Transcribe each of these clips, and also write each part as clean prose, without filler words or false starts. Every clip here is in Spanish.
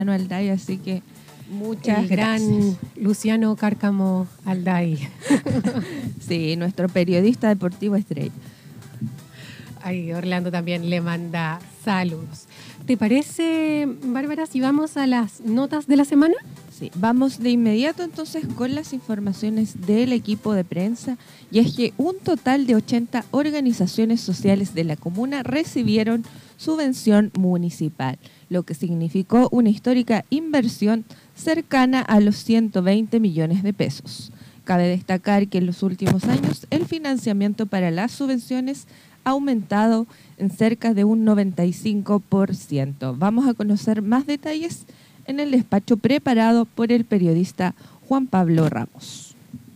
Alday, así que muchas gracias. Luciano Cárcamo Alday. Sí, nuestro periodista deportivo estrella. Ahí Orlando también le manda saludos. ¿Te parece, Bárbara, si vamos a las notas de la semana? Sí, vamos de inmediato entonces con las informaciones del equipo de prensa, y es que un total de 80 organizaciones sociales de la comuna recibieron subvención municipal, lo que significó una histórica inversión cercana a los 120 millones de pesos. Cabe destacar que en los últimos años el financiamiento para las subvenciones ha aumentado en cerca de un 95%. Vamos a conocer más detalles en el despacho preparado por el periodista Juan Pablo Ramos.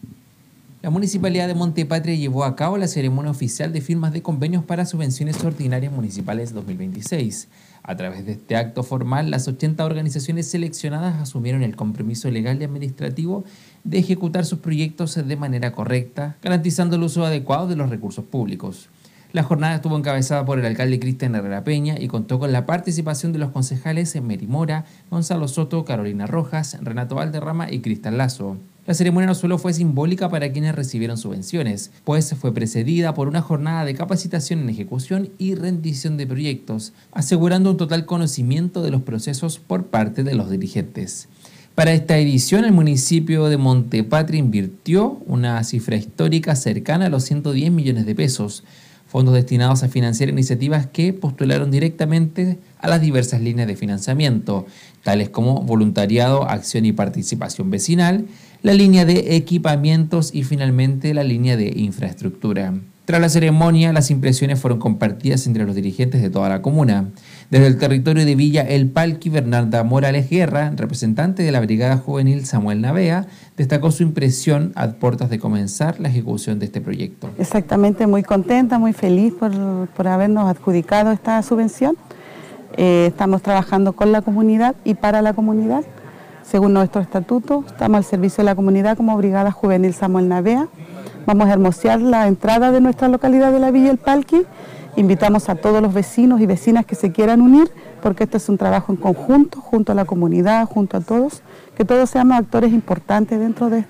La Municipalidad de Montepatria llevó a cabo la ceremonia oficial de firmas de convenios para subvenciones ordinarias municipales 2026. A través de este acto formal, las 80 organizaciones seleccionadas asumieron el compromiso legal y administrativo de ejecutar sus proyectos de manera correcta, garantizando el uso adecuado de los recursos públicos. La jornada estuvo encabezada por el alcalde Cristian Herrera Peña y contó con la participación de los concejales Mary Mora, Gonzalo Soto, Carolina Rojas, Renato Valderrama y Cristian Lazo. La ceremonia no solo fue simbólica para quienes recibieron subvenciones, pues fue precedida por una jornada de capacitación en ejecución y rendición de proyectos, asegurando un total conocimiento de los procesos por parte de los dirigentes. Para esta edición, el municipio de Montepatria invirtió una cifra histórica cercana a los 110 millones de pesos, fondos destinados a financiar iniciativas que postularon directamente a las diversas líneas de financiamiento, tales como voluntariado, acción y participación vecinal, la línea de equipamientos y finalmente la línea de infraestructura. Tras la ceremonia, las impresiones fueron compartidas entre los dirigentes de toda la comuna. Desde el territorio de Villa El Palqui, Bernarda Morales Guerra, representante de la Brigada Juvenil Samuel Navea, destacó su impresión a puertas de comenzar la ejecución de este proyecto. Exactamente, muy contenta, muy feliz por habernos adjudicado esta subvención. Estamos trabajando con la comunidad y para la comunidad. Según nuestro estatuto, estamos al servicio de la comunidad como Brigada Juvenil Samuel Navea. Vamos a hermosear la entrada de nuestra localidad de la Villa El Palqui. Invitamos a todos los vecinos y vecinas que se quieran unir, porque este es un trabajo en conjunto, junto a la comunidad, junto a todos, que todos seamos actores importantes dentro de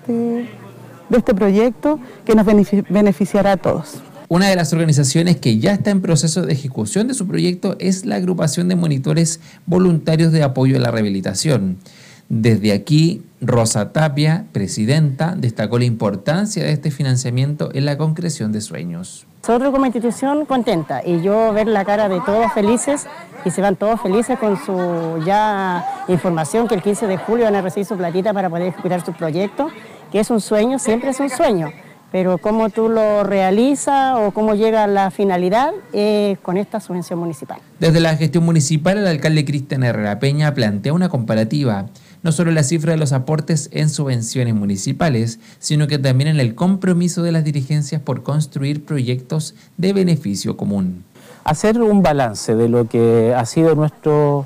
este proyecto que nos beneficiará a todos. Una de las organizaciones que ya está en proceso de ejecución de su proyecto es la agrupación de monitores voluntarios de apoyo a la rehabilitación. Desde aquí, Rosa Tapia, presidenta, destacó la importancia de este financiamiento en la concreción de sueños. Nosotros como institución contenta, y yo ver la cara de todos felices, y se van todos felices con su ya información que el 15 de julio van a recibir su platita para poder ejecutar su proyecto, que es un sueño, siempre es un sueño, pero cómo tú lo realizas o cómo llega a la finalidad con esta subvención municipal. Desde la gestión municipal, el alcalde Cristian Herrera Peña plantea una comparativa, no solo en la cifra de los aportes en subvenciones municipales, sino que también en el compromiso de las dirigencias por construir proyectos de beneficio común. Hacer un balance de lo que ha sido nuestra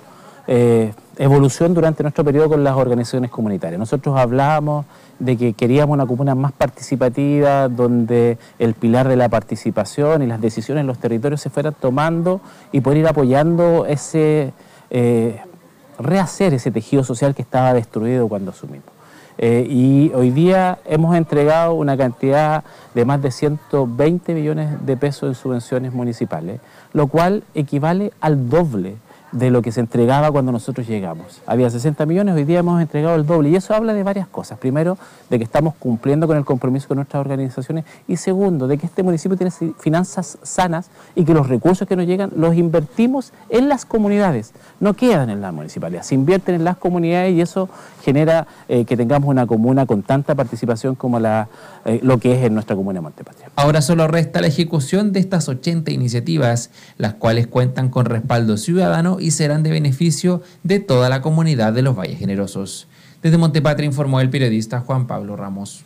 evolución durante nuestro periodo con las organizaciones comunitarias. Nosotros hablábamos de que queríamos una comuna más participativa, donde el pilar de la participación y las decisiones en los territorios se fueran tomando y poder ir apoyando rehacer ese tejido social que estaba destruido cuando asumimos. Y hoy día hemos entregado una cantidad de más de 120 millones de pesos en subvenciones municipales, lo cual equivale al doble de lo que se entregaba cuando nosotros llegamos. Había 60 millones, hoy día hemos entregado el doble, y eso habla de varias cosas. Primero, de que estamos cumpliendo con el compromiso con nuestras organizaciones, y segundo, de que este municipio tiene finanzas sanas y que los recursos que nos llegan los invertimos en las comunidades, no quedan en la municipalidad, se invierten en las comunidades, y eso genera que tengamos una comuna con tanta participación como lo que es en nuestra comuna de Montepatria. Ahora solo resta la ejecución de estas 80 iniciativas, las cuales cuentan con respaldo ciudadano y serán de beneficio de toda la comunidad de los Valles Generosos. Desde Montepatria informó el periodista Juan Pablo Ramos.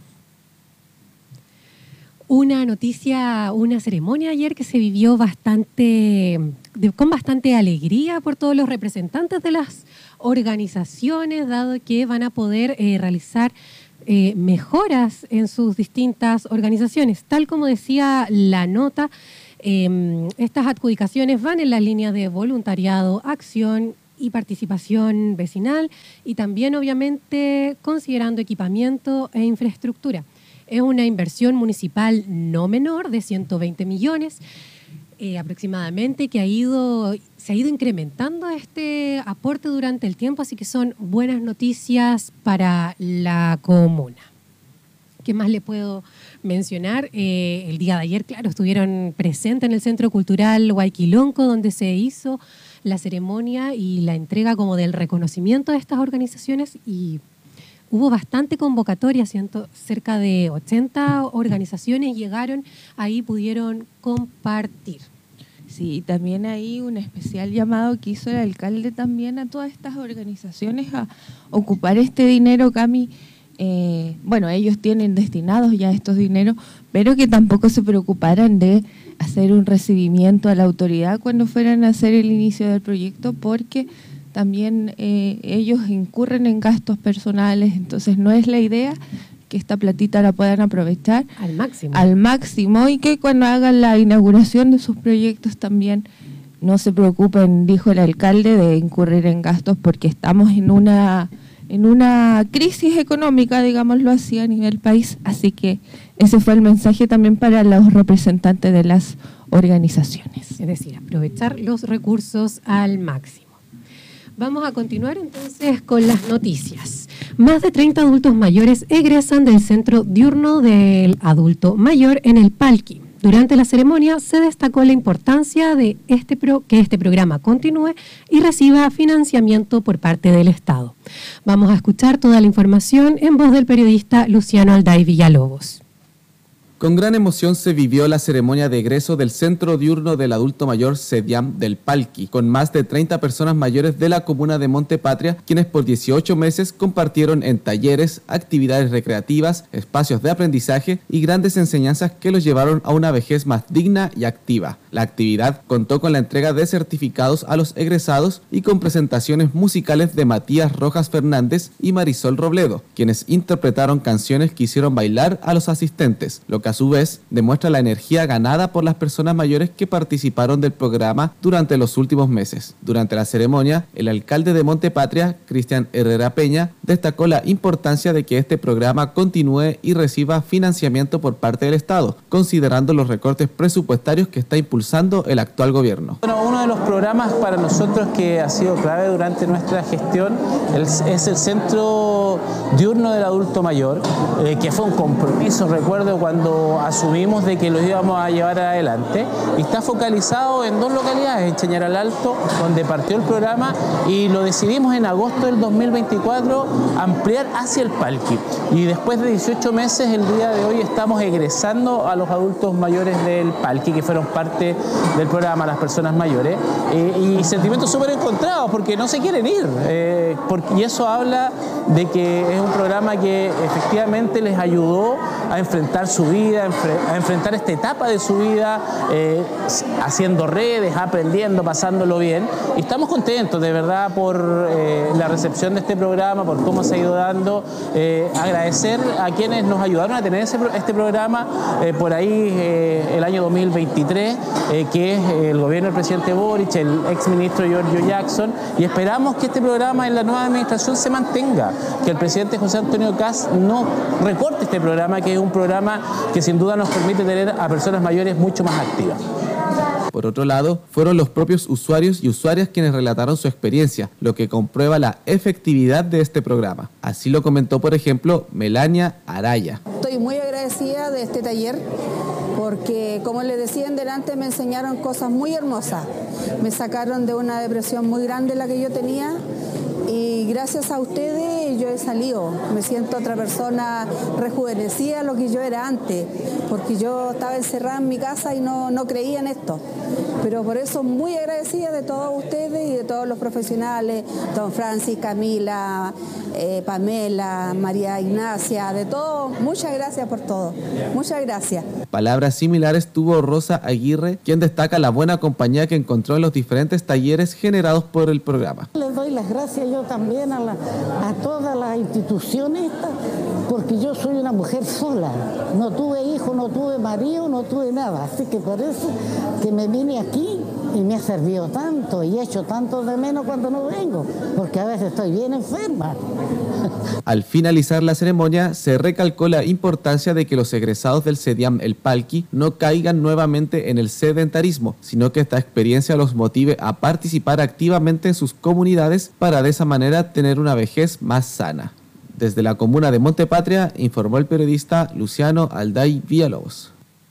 Una noticia, una ceremonia ayer que se vivió con bastante alegría por todos los representantes de las organizaciones, dado que van a poder realizar mejoras en sus distintas organizaciones. Tal como decía la nota, estas adjudicaciones van en las líneas de voluntariado, acción y participación vecinal, y también obviamente considerando equipamiento e infraestructura. Es una inversión municipal no menor de 120 millones aproximadamente, que se ha ido incrementando este aporte durante el tiempo, así que son buenas noticias para la comuna. ¿Qué más le puedo mencionar? El día de ayer, claro, estuvieron presentes en el Centro Cultural Huayquilonco, donde se hizo la ceremonia y la entrega como del reconocimiento de estas organizaciones, y hubo bastante convocatoria, cerca de 80 organizaciones llegaron, ahí pudieron compartir. Sí, también hay un especial llamado que hizo el alcalde también a todas estas organizaciones a ocupar este dinero, Cami. Bueno, ellos tienen destinados ya estos dineros, pero que tampoco se preocuparan de hacer un recibimiento a la autoridad cuando fueran a hacer el inicio del proyecto, porque también ellos incurren en gastos personales, entonces no es la idea que esta platita la puedan aprovechar al máximo y que cuando hagan la inauguración de sus proyectos también no se preocupen, dijo el alcalde, de incurrir en gastos, porque estamos en una crisis económica, digámoslo así, a nivel país, así que ese fue el mensaje también para los representantes de las organizaciones. Es decir, aprovechar los recursos al máximo. Vamos a continuar entonces con las noticias. Más de 30 adultos mayores egresan del Centro Diurno del Adulto Mayor en el Palqui. Durante la ceremonia se destacó la importancia de que este programa continúe y reciba financiamiento por parte del Estado. Vamos a escuchar toda la información en voz del periodista Luciano Alday Villalobos. Con gran emoción se vivió la ceremonia de egreso del Centro Diurno del Adulto Mayor CEDIAM del Palqui, con más de 30 personas mayores de la comuna de Monte Patria, quienes por 18 meses compartieron en talleres, actividades recreativas, espacios de aprendizaje y grandes enseñanzas que los llevaron a una vejez más digna y activa. La actividad contó con la entrega de certificados a los egresados y con presentaciones musicales de Matías Rojas Fernández y Marisol Robledo, quienes interpretaron canciones que hicieron bailar a los asistentes, lo que a su vez demuestra la energía ganada por las personas mayores que participaron del programa durante los últimos meses. Durante la ceremonia, el alcalde de Monte Patria, Cristian Herrera Peña, destacó la importancia de que este programa continúe y reciba financiamiento por parte del Estado, considerando los recortes presupuestarios que está impulsando el actual gobierno. Bueno, uno de los programas para nosotros que ha sido clave durante nuestra gestión es el Centro Diurno del Adulto Mayor, que fue un compromiso, recuerdo, cuando asumimos de que lo íbamos a llevar adelante, y está focalizado en 2 localidades, en Chañaral Alto, donde partió el programa, y lo decidimos en agosto del 2024 ampliar hacia el Palqui, y después de 18 meses el día de hoy estamos egresando a los adultos mayores del Palqui que fueron parte del programa, las personas mayores, y sentimientos súper encontrados porque no se quieren ir, y eso habla de que es un programa que efectivamente les ayudó a enfrentar su vida, a enfrentar esta etapa de su vida, haciendo redes, aprendiendo, pasándolo bien, y estamos contentos de verdad por la recepción de este programa, por cómo se ha ido dando, agradecer a quienes nos ayudaron a tener este programa por ahí el año 2023, que es el gobierno del presidente Boric, el exministro Giorgio Jackson, y esperamos que este programa en la nueva administración se mantenga, que el presidente José Antonio Kast no recorte este programa, que es un programa que sin duda nos permite tener a personas mayores mucho más activas. Por otro lado, fueron los propios usuarios y usuarias quienes relataron su experiencia, lo que comprueba la efectividad de este programa. Así lo comentó, por ejemplo, Melania Araya. Estoy muy agradecida de este taller porque, como les decía en delante, me enseñaron cosas muy hermosas. Me sacaron de una depresión muy grande la que yo tenía, y gracias a ustedes yo he salido. Me siento otra persona rejuvenecida a lo que yo era antes, porque yo estaba encerrada en mi casa y no creía en esto. Pero por eso muy agradecida de todos ustedes y de todos los profesionales, don Francis, Camila, Pamela, María Ignacia, de todos. Muchas gracias por todo. Muchas gracias. Palabras similares tuvo Rosa Aguirre, quien destaca la buena compañía que encontró en los diferentes talleres generados por el programa. Les doy las gracias yo también a todas las instituciones, porque yo soy una mujer sola. No tuve hijo, no tuve marido, no tuve nada. Así que por eso que me vine aquí y me ha servido tanto y echo tanto de menos cuando no vengo, porque a veces estoy bien enferma. Al finalizar la ceremonia, se recalcó la importancia de que los egresados del CEDIAM El Palqui no caigan nuevamente en el sedentarismo, sino que esta experiencia los motive a participar activamente en sus comunidades para de esa manera tener una vejez más sana. Desde la comuna de Montepatria, informó el periodista Luciano Alday Villalobos.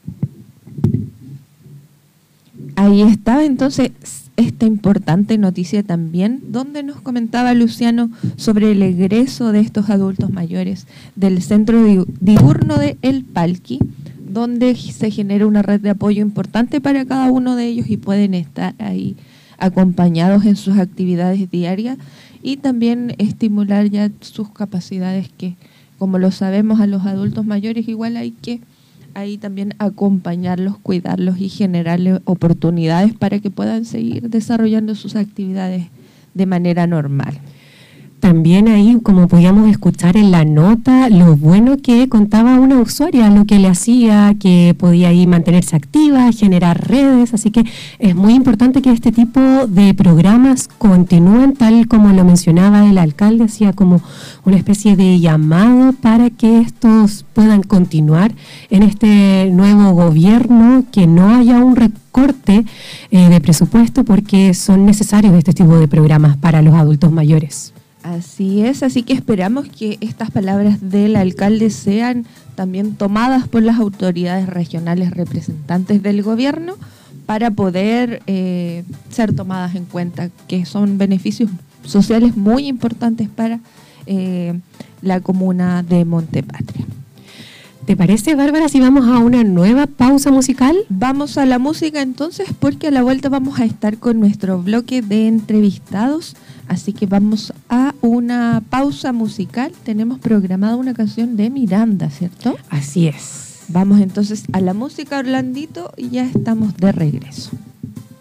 Ahí estaba entonces esta importante noticia también, donde nos comentaba Luciano sobre el egreso de estos adultos mayores del centro diurno de El Palqui, donde se genera una red de apoyo importante para cada uno de ellos y pueden estar ahí acompañados en sus actividades diarias y también estimular ya sus capacidades que, como lo sabemos, a los adultos mayores igual hay que ahí también acompañarlos, cuidarlos y generarles oportunidades para que puedan seguir desarrollando sus actividades de manera normal. También ahí, como podíamos escuchar en la nota, lo bueno que contaba una usuaria, lo que le hacía, que podía ahí mantenerse activa, generar redes, así que es muy importante que este tipo de programas continúen, tal como lo mencionaba el alcalde, hacía como una especie de llamado para que estos puedan continuar en este nuevo gobierno, que no haya un recorte de presupuesto, porque son necesarios este tipo de programas para los adultos mayores. Así es, así que esperamos que estas palabras del alcalde sean también tomadas por las autoridades regionales representantes del gobierno para poder ser tomadas en cuenta, que son beneficios sociales muy importantes para la comuna de Montepatria. ¿Te parece, Bárbara, si vamos a una nueva pausa musical? Vamos a la música entonces, porque a la vuelta vamos a estar con nuestro bloque de entrevistados. Así que vamos a una pausa musical. Tenemos programada una canción de Miranda, ¿cierto? Así es. Vamos entonces a la música, Orlandito, y ya estamos de regreso.